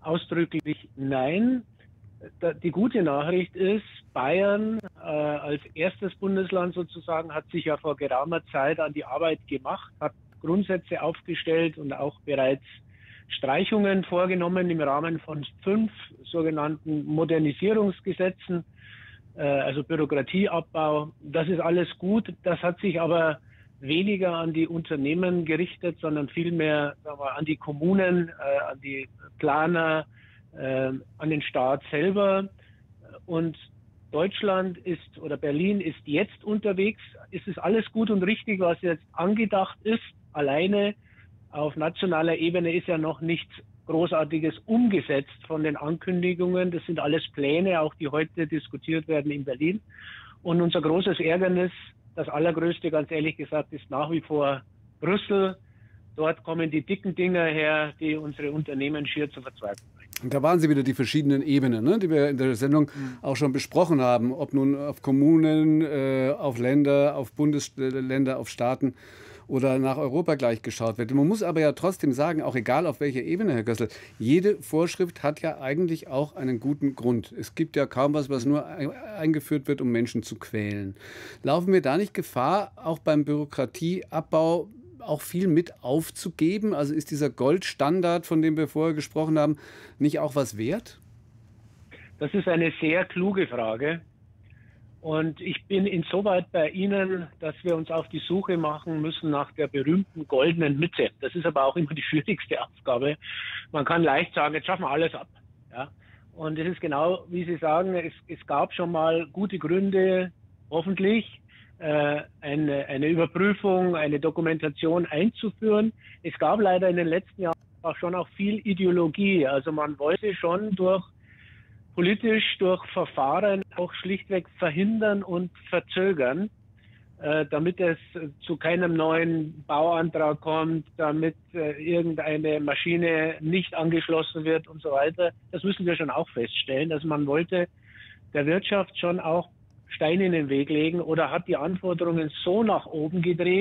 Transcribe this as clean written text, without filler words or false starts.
ausdrücklich nein. Die gute Nachricht ist, Bayern als erstes Bundesland sozusagen hat sich ja vor geraumer Zeit an die Arbeit gemacht, hat Grundsätze aufgestellt und auch bereits Streichungen vorgenommen im Rahmen von 5 sogenannten Modernisierungsgesetzen, also Bürokratieabbau. Das ist alles gut. Das hat sich aber weniger an die Unternehmen gerichtet, sondern vielmehr an die Kommunen, an die Planer, an den Staat selber. Und Deutschland ist oder Berlin ist jetzt unterwegs. Es ist alles gut und richtig, was jetzt angedacht ist. Alleine auf nationaler Ebene ist ja noch nichts Großartiges umgesetzt von den Ankündigungen. Das sind alles Pläne, auch die heute diskutiert werden in Berlin. Und unser großes Ärgernis, das allergrößte, ganz ehrlich gesagt, ist nach wie vor Brüssel. Dort kommen die dicken Dinger her, die unsere Unternehmen schier zur Verzweiflung bringen. Und da waren sie wieder, die verschiedenen Ebenen, ne, die wir in der Sendung auch schon besprochen haben. Ob nun auf Kommunen, auf Länder, auf Bundesländer, auf Staaten oder nach Europa gleich geschaut wird. Man muss aber ja trotzdem sagen, auch egal auf welcher Ebene, Herr Gößl, jede Vorschrift hat ja eigentlich auch einen guten Grund. Es gibt ja kaum was nur eingeführt wird, um Menschen zu quälen. Laufen wir da nicht Gefahr, auch beim Bürokratieabbau auch viel mit aufzugeben? Also ist dieser Goldstandard, von dem wir vorher gesprochen haben, nicht auch was wert? Das ist eine sehr kluge Frage. Und ich bin insoweit bei Ihnen, dass wir uns auf die Suche machen müssen nach der berühmten goldenen Mitte. Das ist aber auch immer die schwierigste Aufgabe. Man kann leicht sagen, jetzt schaffen wir alles ab. Ja? Und es ist genau, wie Sie sagen, es gab schon mal gute Gründe, hoffentlich, eine Überprüfung, eine Dokumentation einzuführen. Es gab leider in den letzten Jahren auch schon viel Ideologie. Also man wollte schon politisch durch Verfahren auch schlichtweg verhindern und verzögern, damit es zu keinem neuen Bauantrag kommt, damit irgendeine Maschine nicht angeschlossen wird und so weiter. Das müssen wir schon auch feststellen. Also man wollte der Wirtschaft schon auch Steine in den Weg legen oder hat die Anforderungen so nach oben gedreht,